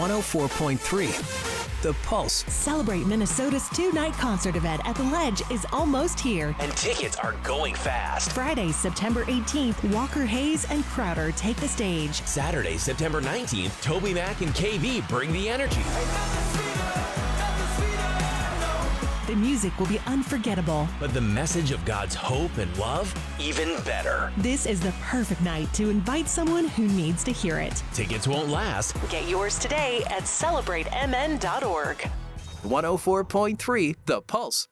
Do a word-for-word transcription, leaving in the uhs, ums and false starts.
one oh four point three, The Pulse. Celebrate Minnesota's two-night concert event at the Ledge is almost here. And tickets are going fast. Friday, September eighteenth, Walker Hayes and Crowder take the stage. Saturday, September nineteenth, Toby Mac and K V bring the energy. The music will be unforgettable. But the message of God's hope and love, even better. This is the perfect night to invite someone who needs to hear it. Tickets won't last. Get yours today at celebrate m n dot org. one oh four point three, The Pulse.